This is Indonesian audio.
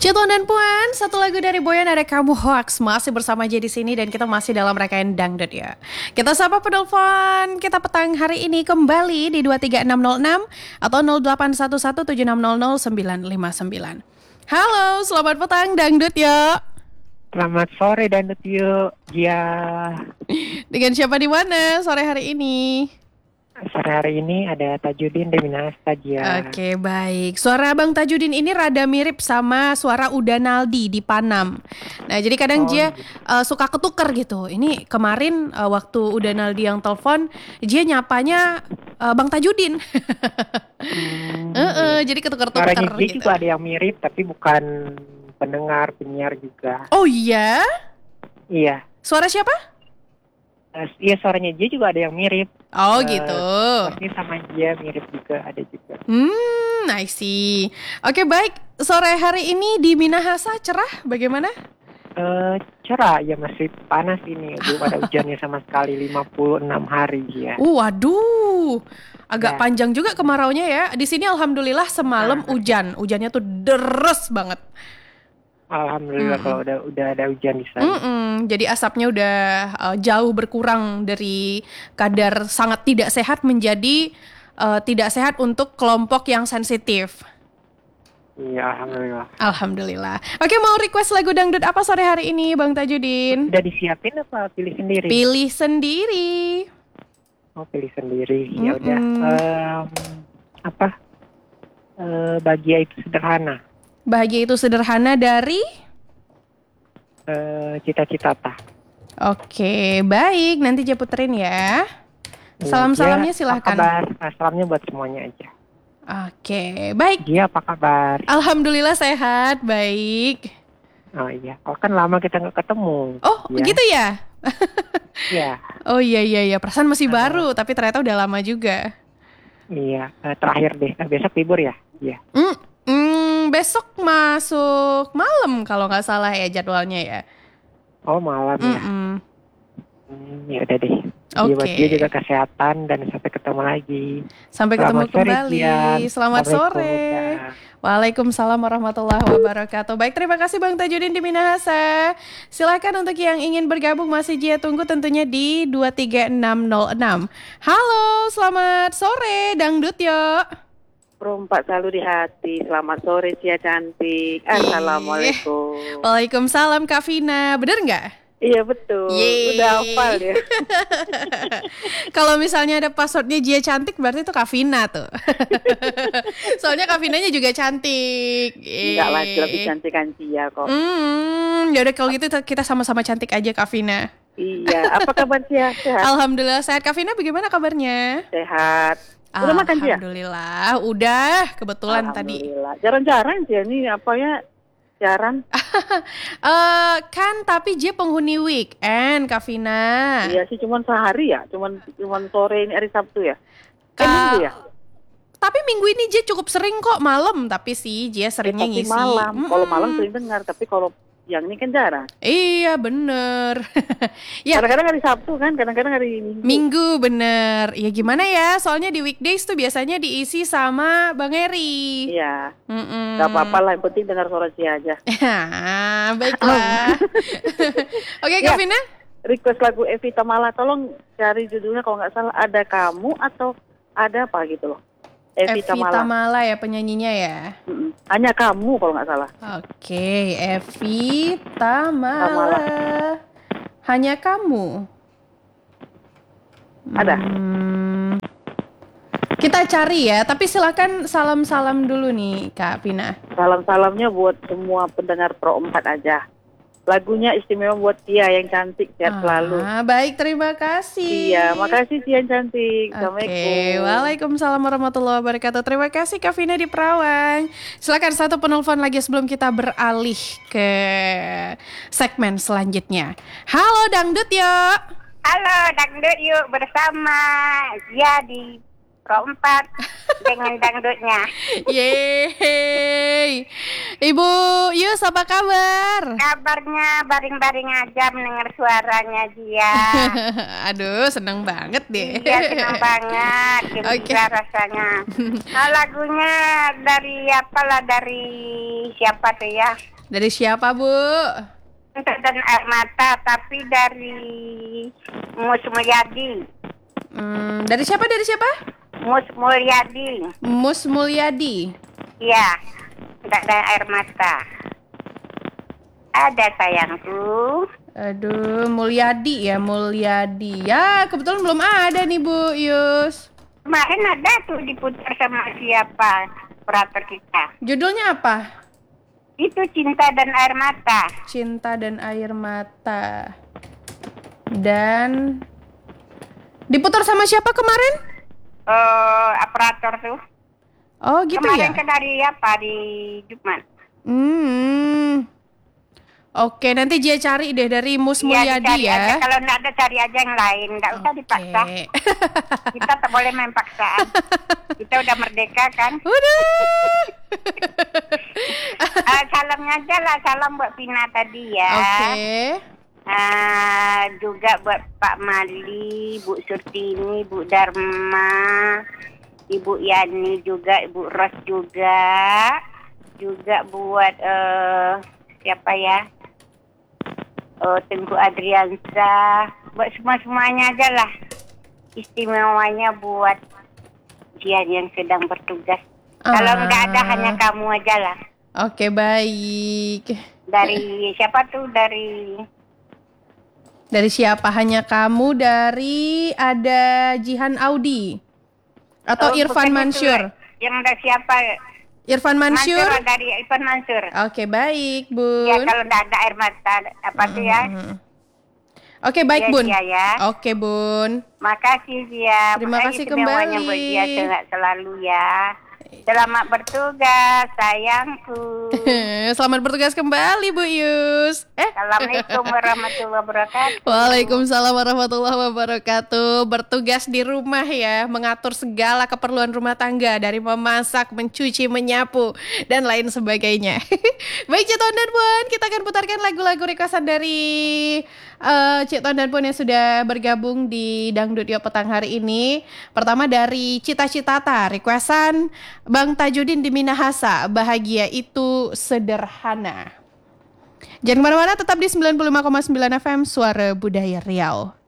Tuan dan Puan, satu lagu dari Boyan ada Kamu Hoax masih bersama J di sini dan kita masih dalam rangkaian dangdut ya. Kita sapa penelpon kita petang hari ini kembali di 23606 atau 081176000959. Halo, selamat petang dangdut ya. Selamat sore dangdut yuk. Ya. Dengan siapa di mana sore hari ini? Sore hari ini ada Tajudin di Minahasa Jia. Oke, baik. Suara Abang Tajudin ini rada mirip sama suara Uda Naldi di Panam. Nah, jadi kadang dia suka ketuker gitu. Ini kemarin waktu Uda Naldi yang telepon, dia nyapanya Bang Tajudin. Jadi ketuker-tuker Suaranya dia gitu. juga ada yang mirip, tapi bukan penyiar juga. Oh iya? Iya. Suara siapa? Iya, suaranya dia juga ada yang mirip. Oh gitu. Pasti sama dia mirip juga, ada juga. I see. Oke, baik. Sore hari ini di Minahasa cerah bagaimana? Cerah, ya masih panas ini. Belum ada hujannya sama sekali, 56 hari ya. Waduh, agak panjang juga kemaraunya ya. Di sini alhamdulillah semalam hujan. Hujannya tuh deres banget. Alhamdulillah kalau udah ada hujan di sana. Jadi asapnya udah jauh berkurang dari kadar sangat tidak sehat menjadi tidak sehat untuk kelompok yang sensitif. Iya, alhamdulillah. Alhamdulillah. Oke, mau request lagu dangdut apa sore hari ini, Bang Tajudin? Udah disiapin apa pilih sendiri? Pilih sendiri. Oh, pilih sendiri. Ya udah. Bahagia itu sederhana. Bahagia itu sederhana dari Cita-cita tak. Oke, baik. Nanti Dia puterin ya. Salam-salamnya silahkan. Apa kabar? Salamnya buat semuanya aja. Oke, baik. Dia apa kabar? Alhamdulillah sehat, baik. Oh iya, kan lama kita nggak ketemu. Oh, ya. gitu ya? Iya. Oh iya. Perasaan masih baru, tapi ternyata udah lama juga. Iya, terakhir deh. Besok libur ya? Iya. Besok masuk malam kalau nggak salah ya jadwalnya ya. Oh, malam ya. Ya udah deh. Oke. Buat dia juga kesehatan dan sampai ketemu lagi. Sampai ketemu kembali. Selamat sore. Ya. Waalaikumsalam warahmatullahi wabarakatuh. Baik, terima kasih Bang Tajudin di Minahasa. Silakan untuk yang ingin bergabung masih Jia tunggu tentunya di 23606. Halo, selamat sore Dangdut yuk. Perompak selalu di hati. Selamat sore Cia cantik. Assalamualaikum. Waalaikumsalam Kak Vina. Bener nggak? Iya betul. Udah hafal ya. Kalau misalnya ada passwordnya Jia cantik berarti itu Kak Vina tuh. Soalnya Kak Vinanya juga cantik. Enggak lah, lebih cantikan Cia kok. Ya udah kalau gitu kita sama-sama cantik aja Kak Vina. Iya. Apa kabar Cia? Sehat? Alhamdulillah sehat. Kak Vina bagaimana kabarnya? Sehat. Udah makan Cia? Alhamdulillah, udah kebetulan tadi. Jarang-jarang Cia nih apa ya? Jarang. Kan tapi J penghuni weekend, Kak Vina. Iya sih, cuman sehari ya, cuman sore ini hari Sabtu ya. Minggu ya. Tapi minggu ini J cukup sering kok malam, tapi sih J seringnya ngisi. Malam. Kalau malam sering dengar, tapi kalau yang ini kan jarang. Iya bener. Ya. Kadang-kadang hari Sabtu kan, kadang-kadang hari Minggu. Minggu bener. Ya gimana ya, soalnya di weekdays tuh biasanya diisi sama Bang Eri. Iya. Gak apa-apa lah, yang penting dengar suara Cia aja. Baiklah. Oke Kak Vina. Request lagu Evita Mala, tolong cari judulnya kalau nggak salah ada kamu atau ada apa gitu loh. Evita Mala ya penyanyinya ya. Hanya kamu kalau nggak salah. Oke, Evita Mala. Hanya kamu. Ada. Kita cari ya, tapi silakan salam-salam dulu nih Kak Pina. Salam-salamnya buat semua pendengar Pro 4 aja. Lagunya istimewa buat Tia yang cantik, sehat selalu. Baik, terima kasih. Iya, makasih Tia yang cantik. Assalamualaikum. Waalaikumsalam warahmatullahi wabarakatuh. Terima kasih Kak Vina di Perawang. Silakan satu penelpon lagi sebelum kita beralih ke segmen selanjutnya. Halo Dangdut yuk. Halo Dangdut yuk bersama Zia di Pro 4 dengan dangdutnya. Yeay. Ibu Yus apa kabar? Kabarnya baring-baring aja mendengar suaranya Zia. Aduh seneng banget deh. Iya senang banget. Gembira rasanya. Nah, lagunya dari siapa tuh ya? Dari siapa, Bu? Cinta dan Air Mata, tapi dari Mus Mulyadi. Dari siapa? Mus Mulyadi. Mus Mulyadi. Iya, Cinta dan Air Mata. Ada sayangku. Aduh, Mulyadi. Ya, kebetulan belum ada nih, Bu Yus. Kemarin ada tuh diputar sama siapa operator kita. Judulnya apa? Itu Cinta dan Air Mata. Cinta dan Air Mata. Dan diputar sama siapa kemarin? Operator tuh. Oh, gitu Kemarin ya? kan dari apa? Di Jumat. Oke, nanti Jia cari deh dari Mus Iya, Mulyadi dicari ya. aja. Kalau nggak ada cari aja yang lain. Nggak usah dipaksa. Oke. Kita tak boleh main paksaan. Kita udah merdeka kan. Udah. Salamnya aja lah. Salam buat Pina tadi ya. Oke. Juga buat Pak Mali, Bu Surtini, Bu Dharma, Ibu Yani juga, Ibu Ros juga. Juga buat siapa ya? Tengku Adriansa. Buat semuanya aja lah. Istimewanya buat Jian yang sedang bertugas. Kalau nggak ada hanya kamu aja lah. Oke, baik. Dari siapa tuh? Dari siapa? Hanya kamu, dari ada Jihan Audi atau Irfan bukan itu, Mansur? Yang dari siapa? Irfan Mansur? Dari Irfan Mansur. Oke, baik, Bun. Ya kalau nggak ada Air Mata apa tuh ya? Oke, baik, Ya, Bun. Zia, ya. Oke, Bun. Makasih Zia. Terima kasih istimewanya kembali. buat Zia selalu ya. Selamat bertugas sayangku. Selamat bertugas kembali, Bu Yus. Assalamualaikum warahmatullahi wabarakatuh. Waalaikumsalam warahmatullahi wabarakatuh. Bertugas di rumah ya, mengatur segala keperluan rumah tangga, dari memasak, mencuci, menyapu, dan lain sebagainya. Baik, Cik Ton dan Puan, kita akan putarkan lagu-lagu requestan dari Cik Ton dan Puan yang sudah bergabung di Dangdut Yuk Petang hari ini. Pertama dari Cita-Citata, requestan Bang Tajudin di Minahasa, bahagia itu sederhana. Jangan kemana-mana, tetap di 95,9 FM Suara Budaya Riau.